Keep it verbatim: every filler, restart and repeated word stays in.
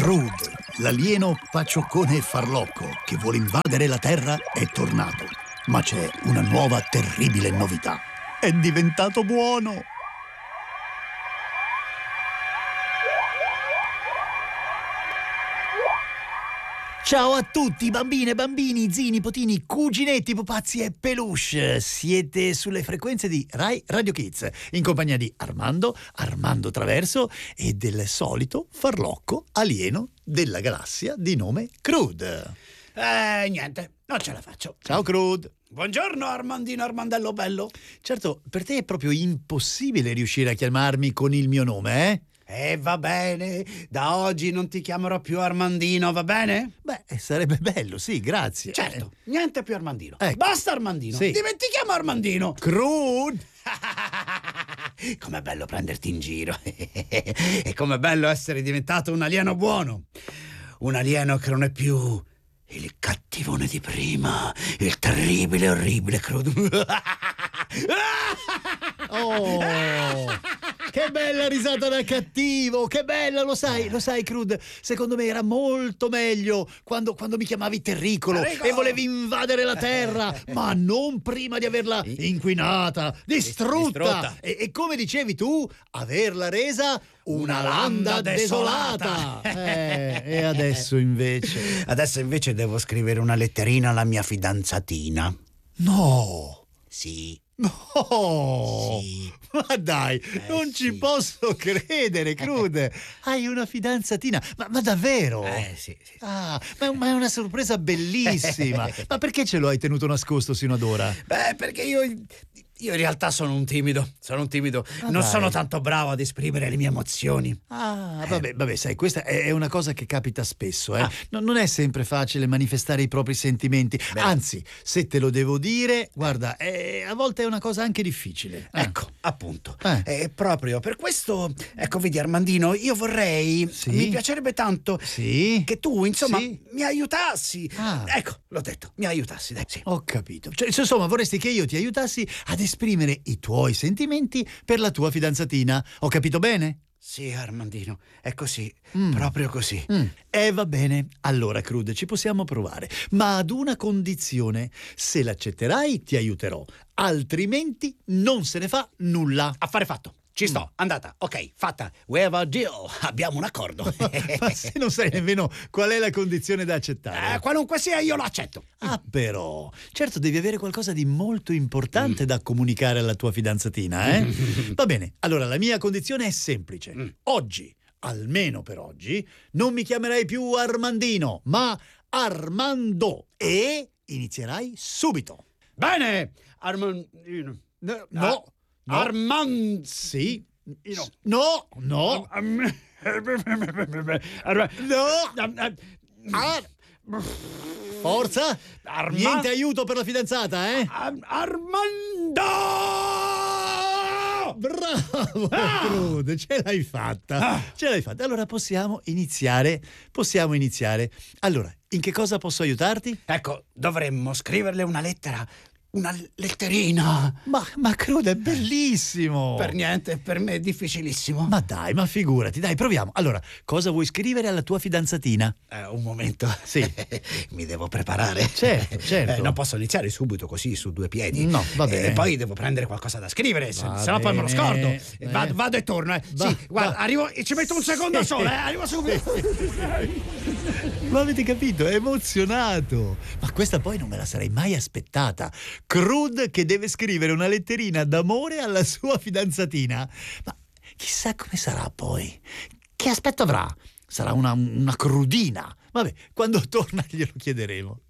Crude, l'alieno pacioccone e farlocco che vuole invadere la Terra, è tornato. Ma c'è una nuova terribile novità. È diventato buono! Ciao a tutti, bambine, bambini, zii, nipotini, cuginetti, pupazzi e peluche. Siete sulle frequenze di Rai Radio Kids, in compagnia di Armando, Armando Traverso e del solito farlocco alieno della galassia di nome Crude. Eh, niente, non ce la faccio. Ciao Crude. Buongiorno Armandino Armandello bello. Certo, per te è proprio impossibile riuscire a chiamarmi con il mio nome, eh? Eh, va bene, da oggi non ti chiamerò più Armandino, va bene? Beh, sarebbe bello, sì, grazie. Certo, eh. niente più Armandino. Ecco. Basta Armandino, sì. Dimentichiamo Armandino. Crude! Com'è bello prenderti in giro. E com'è bello essere diventato un alieno buono. Un alieno che non è più il cattivone di prima, il terribile, orribile Crude. Oh, che bella risata da cattivo, che bella, lo sai, lo sai Crude, secondo me era molto meglio quando, quando mi chiamavi Terricolo, Terricolo. e volevi invadere la Terra, ma non prima di averla inquinata, distrutta, distrutta. E, e come dicevi tu, averla resa una landa desolata. Eh, e adesso invece... Adesso invece devo scrivere una letterina alla mia fidanzatina. No! Sì. No! Sì. Ma dai, Eh, non ci sì. posso credere, Crude. Hai una fidanzatina, ma, ma davvero? Eh, sì, sì. Ah, ma, ma è una sorpresa bellissima. Ma perché ce lo hai tenuto nascosto sino ad ora? Beh, perché io, io in realtà sono un timido, sono un timido. Ah, non dai. sono tanto bravo ad esprimere le mie emozioni. Ah, vabbè, vabbè, sai, questa è è una cosa che capita spesso, eh. Ah. No- non è sempre facile manifestare i propri sentimenti. Beh. Anzi, se te lo devo dire, guarda, è- a volte è una cosa anche difficile. Eh. Ecco, appunto. Eh. E proprio per questo, ecco, vedi Armandino, io vorrei, Sì? mi piacerebbe tanto Sì? che tu, insomma, Sì? mi aiutassi. Ah. Ecco, l'ho detto, mi aiutassi, dai, sì. Ho capito. Cioè, insomma, vorresti che io ti aiutassi ad esprimere i tuoi sentimenti per la tua fidanzatina. Ho capito bene? Sì, Armandino, è così, Mm. proprio così. Mm. Eh, va bene. Allora, Crude, ci possiamo provare. Ma ad una condizione. Se l'accetterai, ti aiuterò. Altrimenti non se ne fa nulla. Affare fatto. Ci sto, andata, ok, fatta. We have a deal, abbiamo un accordo. Ma se non sai nemmeno qual è la condizione da accettare. Eh, qualunque sia, io lo accetto. Ah, però, certo devi avere qualcosa di molto importante da comunicare alla tua fidanzatina, eh? Va bene, allora la mia condizione è semplice. Mm. Oggi, almeno per oggi, non mi chiamerai più Armandino, ma Armando, e inizierai subito. Bene, Armandino. No, no, no. Armand... Sì. Ino. No, no, Arm- Arm- no. Ah, forza. Arma- Niente aiuto per la fidanzata, eh? Ar- Armando! Bravo, Ah! Crude, ce l'hai fatta. Ah! Ce l'hai fatta. Allora possiamo iniziare. Possiamo iniziare. Allora, in che cosa posso aiutarti? Ecco, dovremmo scriverle una lettera, una letterina. Ma, ma Crude è bellissimo. Per niente, per me è difficilissimo. Ma dai, ma figurati, dai, proviamo. Allora, cosa vuoi scrivere alla tua fidanzatina? Eh, un momento. Sì. Mi devo preparare. Certo, certo. Eh, non posso iniziare subito così su due piedi. No, va bene. E poi devo prendere qualcosa da scrivere, se, Va se no poi me lo bene. scordo. Eh. Vado, vado e torno. Eh. Va, sì, guarda, va. arrivo, ci metto un secondo Sì. solo, eh. Arrivo subito. Ma avete capito? È emozionato. Ma questa poi non me la sarei mai aspettata. Crude che deve scrivere una letterina d'amore alla sua fidanzatina. Ma chissà come sarà poi. Che aspetto avrà? Sarà una, una crudina. Vabbè, quando torna glielo chiederemo.